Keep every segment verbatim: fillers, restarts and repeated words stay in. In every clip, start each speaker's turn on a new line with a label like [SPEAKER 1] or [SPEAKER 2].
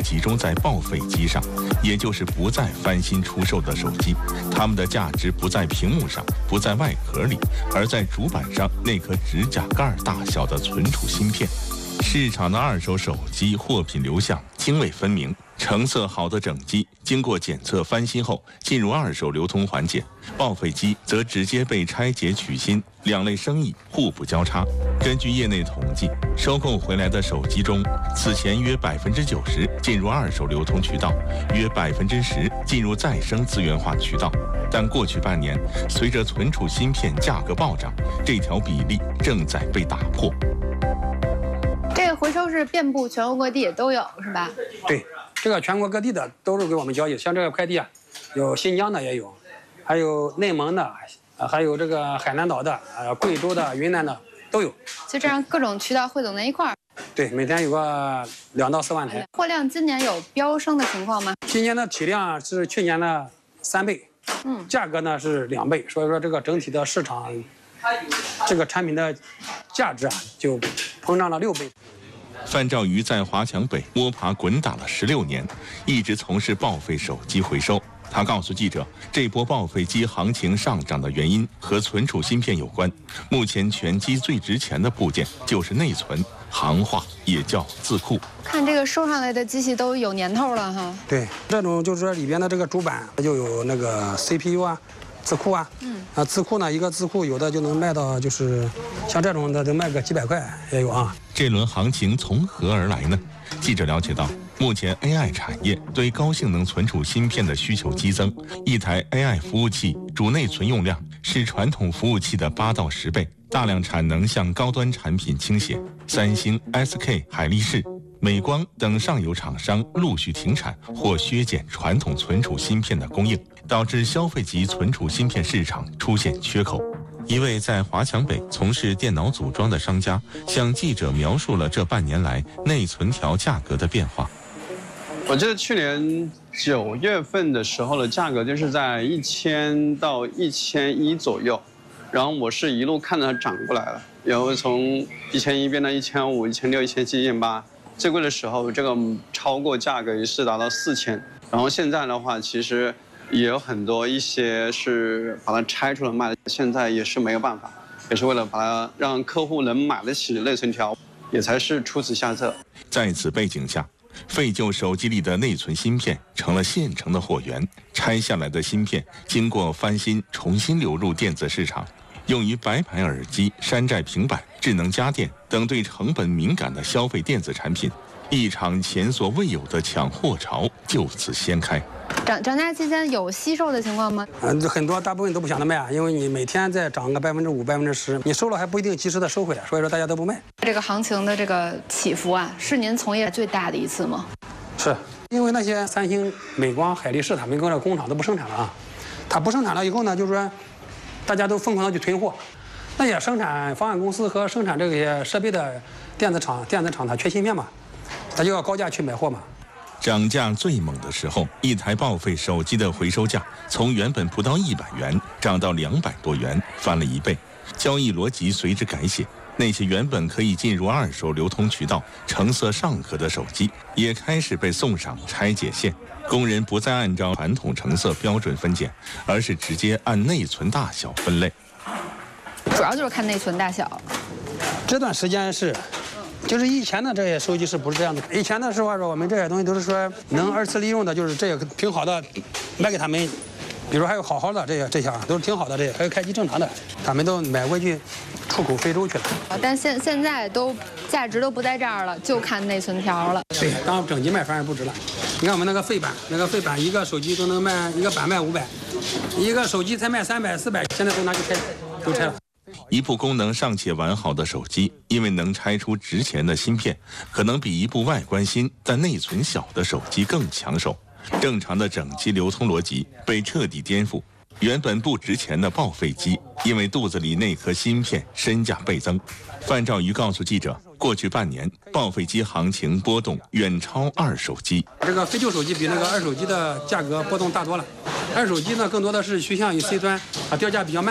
[SPEAKER 1] 集中在报废机上，也就是不再翻新出售的手机。它们的价值不在屏幕上，不在外壳里，而在主板上那颗指甲盖大小的存储芯片。市场的二手手机货品流向泾渭分明，成色好的整机经过检测翻新后进入二手流通环节，报废机则直接被拆解取芯，两类生意互不交叉。根据业内统计，收购回来的手机中，此前约百分之九十进入二手流通渠道，约百分之十进入再生资源化渠道。但过去半年，随着存储芯片价格暴涨，这条比例正在被打破。
[SPEAKER 2] 这个回收是遍布全国各地也都有，是吧？
[SPEAKER 3] 对，这个全国各地的都是给我们交易。像这个快递啊，有新疆的也有，还有内蒙的，啊，还有这个海南岛的，呃，贵州的、云南的都有。
[SPEAKER 2] 就这样各种渠道汇总在一块儿。
[SPEAKER 3] 对，每天有个两到四万台。
[SPEAKER 2] 货量今年有飙升的情况吗？
[SPEAKER 3] 今年的体量是去年的三倍，嗯，价格呢是两倍，所以说这个整体的市场，这个产品的价值啊就膨胀了六倍。
[SPEAKER 1] 范兆瑜在华强北摸爬滚打了十六年，一直从事报废手机回收。他告诉记者，这波报废机行情上涨的原因和存储芯片有关。目前全机最值钱的部件就是内存，行话也叫字库。
[SPEAKER 2] 看这个收上来的机器都有年头了哈。
[SPEAKER 3] 对，这种就是说里边的这个主板就有那个 C P U 啊。字库啊，嗯，啊，字库呢，一个字库有的就能卖到，就是像这种的，能卖个几百块也有啊。
[SPEAKER 1] 这轮行情从何而来呢？记者了解到，目前 A I 产业对高性能存储芯片的需求激增，一台 A I 服务器主内存用量是传统服务器的八到十倍，大量产能向高端产品倾斜。三星、S K、海力士、美光等上游厂商陆续停产或削减传统存储芯片的供应，导致消费级存储芯片市场出现缺口。一位在华强北从事电脑组装的商家向记者描述了这半年来内存条价格的变化。
[SPEAKER 4] 我记得去年九月份的时候的价格就是在一千到一千一左右，然后我是一路看着它涨过来了，然后从一千一变到一千五、一千六、一千七、一千八。最贵的时候，这个超过价格也是达到四千。然后现在的话，其实也有很多一些是把它拆出来卖的，现在也是没有办法，也是为了把它让客户能买得起内存条，也才是出此下策。
[SPEAKER 1] 在此背景下，废旧手机里的内存芯片成了现成的货源，拆下来的芯片经过翻新，重新流入电子市场。用于白牌耳机、山寨平板、智能家电等对成本敏感的消费电子产品，一场前所未有的抢货潮就此掀开。
[SPEAKER 2] 涨涨价期间有惜售的情况吗？
[SPEAKER 3] 嗯，很多大部分都不想着卖啊，因为你每天再涨个百分之五、百分之十，你收了还不一定及时的收回来，所以说大家都不卖。
[SPEAKER 2] 这个行情的这个起伏啊，是您从业最大的一次吗？
[SPEAKER 3] 是，因为那些三星、美光、海力士他们跟这工厂都不生产了啊，它不生产了以后呢，就是说大家都疯狂的去囤货，那些生产方案公司和生产这些设备的电子厂、电子厂它缺芯片嘛，它就要高价去买货嘛。
[SPEAKER 1] 涨价最猛的时候，一台报废手机的回收价从原本不到一百元涨到两百多元，翻了一倍，交易逻辑随之改写。那些原本可以进入二手流通渠道、成色尚可的手机，也开始被送上拆解线。工人不再按照传统成色标准分拣，而是直接按内存大小分类。
[SPEAKER 2] 主要就是看内存大小。
[SPEAKER 3] 这段时间是，就是以前的这些手机是不是这样的？以前的时候说我们这些东西都是说能二次利用的，就是这些挺好的，卖给他们。比如还有好好的这些这些都是挺好的，这些还有开机正常的，他们都买回去出口非洲去了。
[SPEAKER 2] 但现现在都价值都不在这儿了，就看内存条了。
[SPEAKER 3] 对，当整机卖反而不值了。你看我们那个废板，那个废板一个手机都能卖，一个板卖五百，一个手机才卖三百四百，现在都拿去拆，都拆了。
[SPEAKER 1] 一部功能尚且完好的手机，因为能拆出值钱的芯片，可能比一部外观新但内存小的手机更抢手。正常的整机流通逻辑被彻底颠覆。原本不值钱的报废机，因为肚子里那颗芯片身价倍增。范兆瑜告诉记者，过去半年报废机行情波动远超二手机。
[SPEAKER 3] 这个废旧手机比那个二手机的价格波动大多了。二手机呢，更多的是趋向于 C 端啊，掉价比较慢嘛。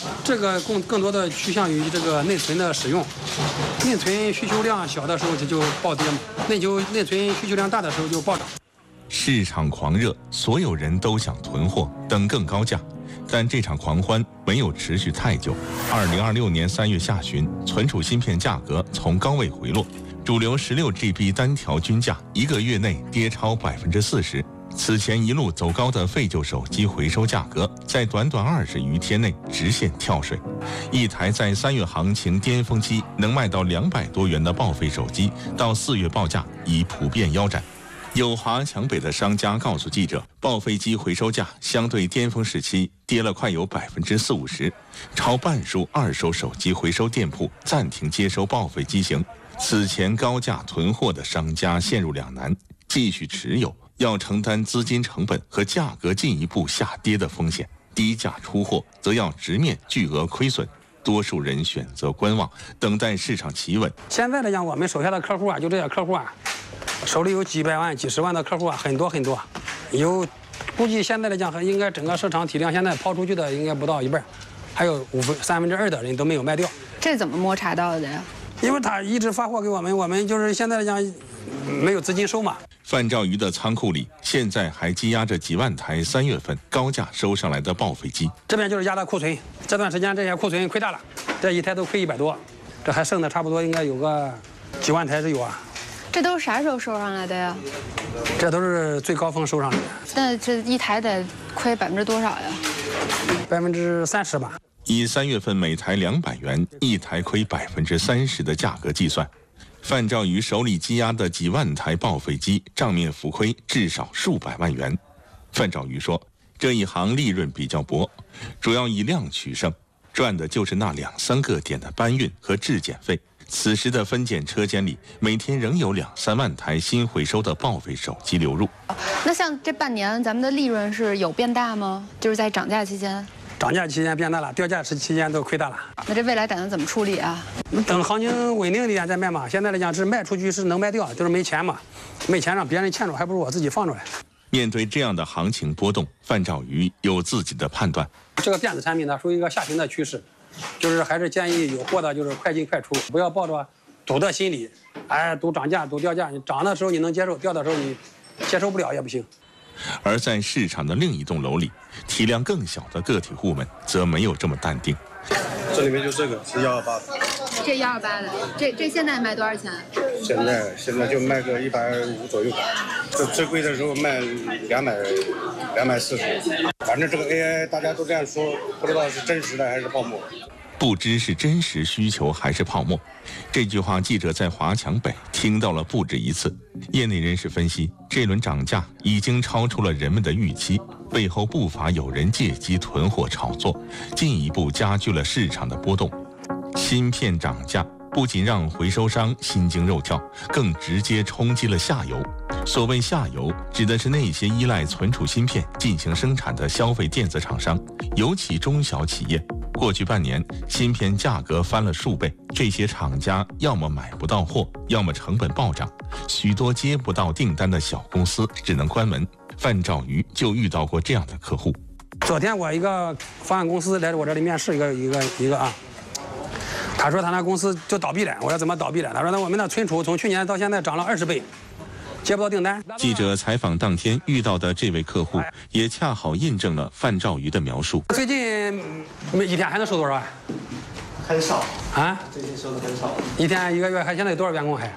[SPEAKER 3] 这个更更多的趋向于这个内存的使用，内存需求量小的时候就就暴跌嘛，内求内存需求量大的时候就暴涨。
[SPEAKER 1] 市场狂热，所有人都想囤货，等更高价。但这场狂欢没有持续太久。二零二六年三月下旬，存储芯片价格从高位回落，主流十六 G B 单条均价一个月内跌超百分之四十。此前一路走高的废旧手机回收价格，在短短二十余天内直线跳水。一台在三月行情巅峰期能卖到两百多元的报废手机，到四月报价已普遍腰斩。有华强北的商家告诉记者，报废机回收价相对巅峰时期跌了快有百分之四五十，超半数二手手机回收店铺暂停接收报废机型。此前高价囤货的商家陷入两难：继续持有，要承担资金成本和价格进一步下跌的风险；低价出货，则要直面巨额亏损。多数人选择观望，等待市场企稳。
[SPEAKER 3] 现在来讲，我们手下的客户啊，就这些客户啊，手里有几百万、几十万的客户啊，很多很多。有，估计现在来讲，应该整个市场体量现在抛出去的应该不到一半，还有五分三分之二的人都没有卖掉。
[SPEAKER 2] 这怎么摸查到的呀？
[SPEAKER 3] 因为他一直发货给我们，我们就是现在来讲没有资金收嘛。
[SPEAKER 1] 范兆瑜的仓库里现在还积压着几万台三月份高价收上来的报废机，
[SPEAKER 3] 这边就是压的库存。这段时间这些库存亏大了，这一台都亏一百多，这还剩的差不多应该有个几万台是有啊。
[SPEAKER 2] 这都是啥时候收上来的呀？
[SPEAKER 3] 这都是最高峰收上来的。
[SPEAKER 2] 那这一台得亏百分之多少呀？
[SPEAKER 3] 百分之三十吧。
[SPEAKER 1] 以三月份每台两百元，一台亏百分之三十的价格计算，范兆瑜手里积压的几万台报废机账面浮亏至少数百万元。范兆瑜说，这一行利润比较薄，主要以量取胜，赚的就是那两三个点的搬运和质检费。此时的分拣车间里，每天仍有两三万台新回收的报废手机流入。
[SPEAKER 2] 那像这半年，咱们的利润是有变大吗？就是在涨价期间。
[SPEAKER 3] 涨价期间变大了，掉价期间都亏大了。
[SPEAKER 2] 那这未来打算怎么处理啊？
[SPEAKER 3] 等行情稳定一点再卖嘛。现在来讲是卖出去是能卖掉，就是没钱嘛，没钱让别人欠着，还不如我自己放出来。
[SPEAKER 1] 面对这样的行情波动，范兆瑜有自己的判断。
[SPEAKER 3] 这个电子产品呢，属于一个下行的趋势，就是还是建议有货的就是快进快出，不要抱着赌的心理，哎，赌涨价赌掉价，你涨的时候你能接受，掉的时候你接受不了也不行。
[SPEAKER 1] 而在市场的另一栋楼里，体量更小的个体户们则没有这么淡定。
[SPEAKER 5] 这里面就这个是幺二八的，
[SPEAKER 2] 这幺二八的，这这现在卖多少钱？
[SPEAKER 5] 现在现在就卖个一百五左右吧，这最贵的时候卖两百两百四十，反正这个 A I 大家都这样说，不知道是真实的还是泡沫。
[SPEAKER 1] 不知是真实需求还是泡沫，这句话记者在华强北听到了不止一次。业内人士分析，这轮涨价已经超出了人们的预期，背后不乏有人借机囤货炒作，进一步加剧了市场的波动。芯片涨价不仅让回收商心惊肉跳，更直接冲击了下游。所谓下游，指的是那些依赖存储芯片进行生产的消费电子厂商，尤其中小企业。过去半年，芯片价格翻了数倍，这些厂家要么买不到货，要么成本暴涨，许多接不到订单的小公司只能关门。范兆瑜就遇到过这样的客户。
[SPEAKER 3] 昨天我一个方案公司来我这里面试一个一个一个啊，他说他那公司就倒闭了，我说怎么倒闭了？他说那我们的存储从去年到现在涨了二十倍。接不到订单。
[SPEAKER 1] 记者采访当天遇到的这位客户，也恰好印证了范兆瑜的描述。
[SPEAKER 3] 最近每一天还能收多少万？
[SPEAKER 6] 很少
[SPEAKER 3] 啊，
[SPEAKER 6] 最近收的很少。
[SPEAKER 3] 一天一个月还现在有多少员工还？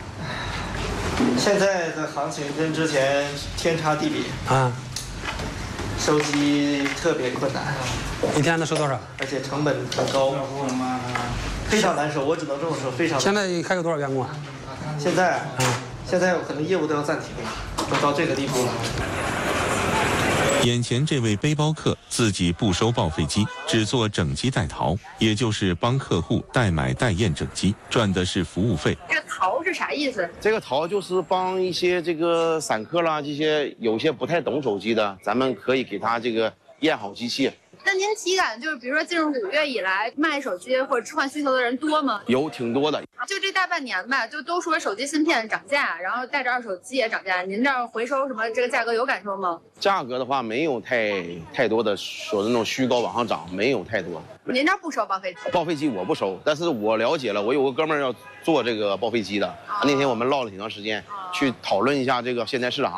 [SPEAKER 6] 现在的行情跟之前天差地别
[SPEAKER 3] 啊，
[SPEAKER 6] 收机特别困难。
[SPEAKER 3] 一天能收多少？
[SPEAKER 6] 而且成本很高，非常难收。我只能这么说，非常难收。
[SPEAKER 3] 现在还有多少员工啊？
[SPEAKER 6] 现在啊。现在可能业务都要暂停了，都到这个地步了。
[SPEAKER 1] 眼前这位背包客自己不收报废机，只做整机代淘，也就是帮客户代买代验整机，赚的是服务费。
[SPEAKER 2] 这淘是啥意思？
[SPEAKER 7] 这个淘就是帮一些这个散客啦，这些有些不太懂手机的，咱们可以给他这个验好机器。
[SPEAKER 2] 那您体感就是，比如说进入五月以来，卖手机或者置换需求的人多吗？
[SPEAKER 7] 有挺多的。
[SPEAKER 2] 就这大半年吧，就都说手机芯片涨价，然后带着二手机也涨价。您这儿回收什么这个价格有感受吗？
[SPEAKER 7] 价格的话，没有太太多的说的那种虚高往上涨，没有太多。
[SPEAKER 2] 您这儿不收报废机？
[SPEAKER 7] 报废机我不收，但是我了解了，我有个哥们儿要做这个报废机的，那天我们唠了挺长时间，去讨论一下这个现在市场。